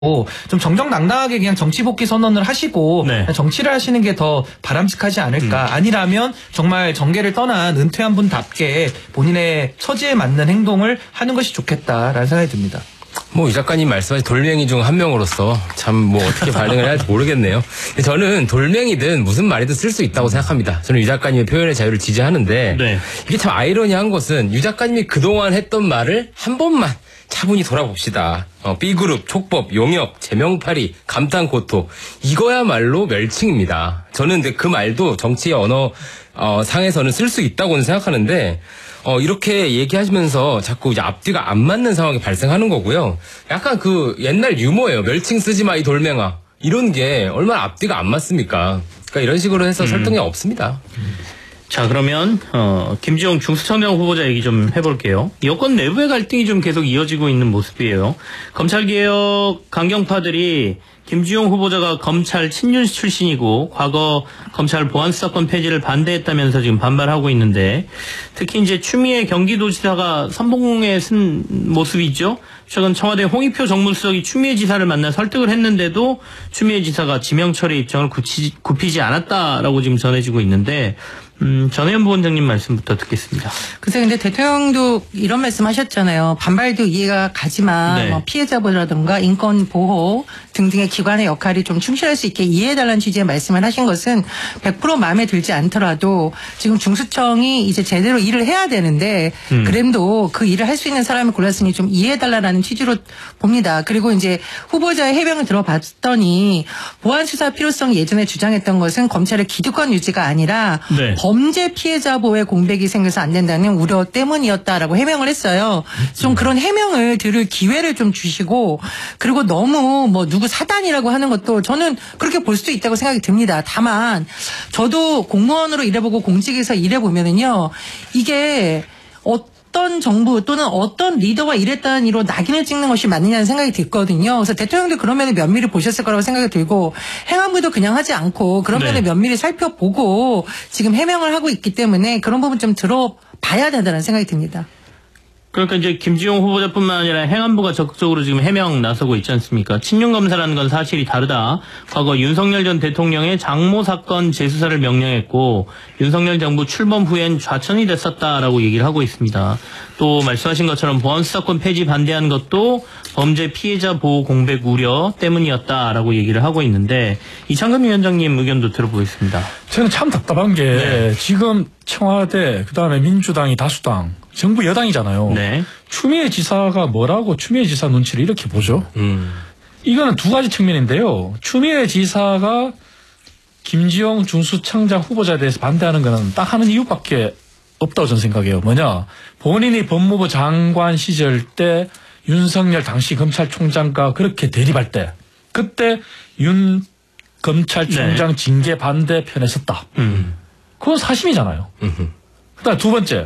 좀 정정당당하게 그냥 정치 복귀 선언을 하시고 네. 정치를 하시는 게 더 바람직하지 않을까. 아니라면 정말 정계를 떠난 은퇴한 분답게 본인의 처지에 맞는 행동을 하는 것이 좋겠다라는 생각이 듭니다. 뭐 이 작가님 말씀하신 돌멩이 중 한 명으로서 참 뭐 어떻게 반응을 해야 할지 모르겠네요. 저는 돌멩이든 무슨 말이든 쓸 수 있다고 생각합니다. 저는 유 작가님의 표현의 자유를 지지하는데 네. 이게 참 아이러니한 것은 유 작가님이 그동안 했던 말을 한 번만 차분히 돌아봅시다. B그룹, 촉법, 용역, 제명팔이, 감탄고토 이거야말로 멸칭입니다. 저는 근데 그 말도 정치의 언어 상에서는 쓸 수 있다고는 생각하는데 이렇게 얘기하시면서 자꾸 이제 앞뒤가 안 맞는 상황이 발생하는 거고요. 약간 그 옛날 유머예요. 멸칭 쓰지 마 이 돌멩아. 이런 게 얼마나 앞뒤가 안 맞습니까? 그러니까 이런 식으로 해서 설득력 없습니다. 자, 그러면 김지용 중수청장 후보자 얘기 좀 해볼게요. 여권 내부의 갈등이 좀 계속 이어지고 있는 모습이에요. 검찰개혁 강경파들이 김지용 후보자가 검찰 친윤 출신이고 과거 검찰 보안수사권 폐지를 반대했다면서 지금 반발하고 있는데, 특히 이제 추미애 경기도지사가 선봉에 쓴 모습이 있죠. 최근 청와대 홍익표 정무수석이 추미애 지사를 만나 설득을 했는데도 추미애 지사가 지명 처리 입장을 굽히지 않았다라고 지금 전해지고 있는데, 전혜연 부원장님 말씀부터 듣겠습니다. 글쎄, 근데 대통령도 이런 말씀 하셨잖아요. 반발도 이해가 가지만 네. 뭐 피해자보다든가 인권 보호 등등의 기관의 역할이 좀 충실할 수 있게 이해해달라는 취지의 말씀을 하신 것은 100% 마음에 들지 않더라도 지금 중수청이 이제 제대로 일을 해야 되는데 그램도 그 일을 할 수 있는 사람을 골랐으니 좀 이해해달라는 취지로 봅니다. 그리고 이제 후보자의 해명을 들어봤더니 보안 수사 필요성이 예전에 주장했던 것은 검찰의 기득권 유지가 아니라 네. 범죄 피해자 보호에 공백이 생겨서 안 된다는 우려 때문이었다라고 해명을 했어요. 좀 그런 해명을 들을 기회를 좀 주시고, 그리고 너무 뭐 누구 사단이라고 하는 것도 저는 그렇게 볼 수도 있다고 생각이 듭니다. 다만 저도 공무원으로 일해보고 공직에서 일해보면은요, 이게 어떤 정부 또는 어떤 리더가 이랬다는 이유로 낙인을 찍는 것이 맞느냐는 생각이 들거든요. 그래서 대통령도 그런 면에 면밀히 보셨을 거라고 생각이 들고, 행안부도 그냥 하지 않고 그런 면에 면밀히 살펴보고 지금 해명을 하고 있기 때문에 그런 부분 좀 들어봐야 된다는 생각이 듭니다. 그러니까 이제 김지용 후보자뿐만 아니라 행안부가 적극적으로 지금 해명 나서고 있지 않습니까? 친윤검사라는 건 사실이 다르다. 과거 윤석열 전 대통령의 장모 사건 재수사를 명령했고 윤석열 정부 출범 후엔 좌천이 됐었다라고 얘기를 하고 있습니다. 또 말씀하신 것처럼 보안수사권 폐지 반대한 것도 범죄 피해자 보호 공백 우려 때문이었다라고 얘기를 하고 있는데, 이창금 위원장님 의견도 들어보겠습니다. 저는 참 답답한 게 지금 청와대 그다음에 민주당이 다수당 정부 여당이잖아요. 네. 추미애 지사가 뭐라고 추미애 지사 눈치를 이렇게 보죠. 이거는 두 가지 측면인데요. 추미애 지사가 김지용 중수청장 후보자에 대해서 반대하는 거는 딱 하는 이유밖에 없다고 저는 생각해요. 뭐냐, 본인이 법무부 장관 시절 때 윤석열 당시 검찰총장과 그렇게 대립할 때 그때 윤 검찰총장 징계 반대 편에 섰다. 그건 사심이잖아요. 그다음 두 번째,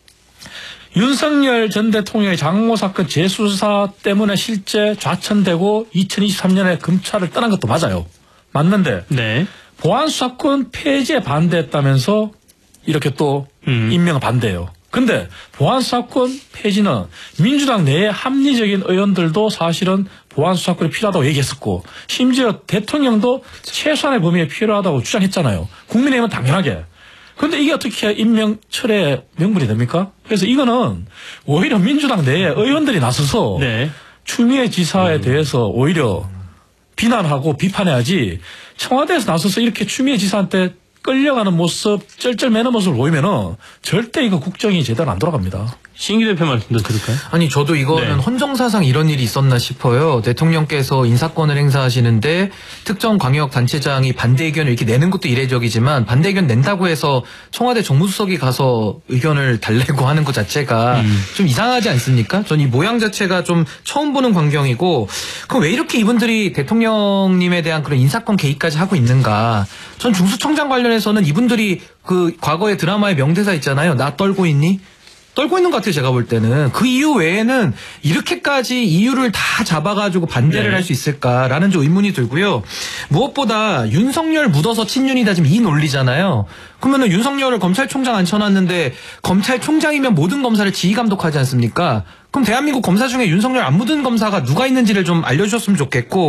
윤석열 전 대통령의 장모 사건 재수사 때문에 실제 좌천되고 2023년에 검찰을 떠난 것도 맞아요. 맞는데 네. 보안수사권 폐지에 반대했다면서 이렇게 또 임명 반대해요. 근데 보안수사권 폐지는 민주당 내의 합리적인 의원들도 사실은 보안수사권이 필요하다고 얘기했었고, 심지어 대통령도 최소한의 범위에 필요하다고 주장했잖아요. 국민의힘은 당연하게. 근데 이게 어떻게 임명 철회 명분이 됩니까? 그래서 이거는 오히려 민주당 내에 의원들이 나서서 추미애 지사에 대해서 오히려 비난하고 비판해야지, 청와대에서 나서서 이렇게 추미애 지사한테 끌려가는 모습, 쩔쩔매는 모습을 보이면은 절대 이거 국정이 제대로 안 돌아갑니다. 신기 대표 말씀도 들을까요? 아니, 저도 이거는 헌정사상 이런 일이 있었나 싶어요. 대통령께서 인사권을 행사하시는데 특정 광역단체장이 반대 의견을 이렇게 내는 것도 이례적이지만 반대 의견 낸다고 해서 청와대 정무수석이 가서 의견을 달래고 하는 것 자체가 좀 이상하지 않습니까? 전 이 모양 자체가 좀 처음 보는 광경이고, 그럼 왜 이렇게 이분들이 대통령님에 대한 그런 인사권 개입까지 하고 있는가? 전 중수청장 관련해서는 이분들이 그 과거의 드라마의 명대사 있잖아요. 나 떨고 있니? 떨고 있는 것 같아요. 제가 볼 때는. 그 이유 외에는 이렇게까지 이유를 다 잡아가지고 반대를 네. 할 수 있을까라는 좀 의문이 들고요. 무엇보다 윤석열 묻어서 친윤이다 지금 이 논리잖아요. 그러면은 윤석열을 검찰총장 앉혀놨는데 검찰총장이면 모든 검사를 지휘감독하지 않습니까? 그럼 대한민국 검사 중에 윤석열 안 묻은 검사가 누가 있는지를 좀 알려주셨으면 좋겠고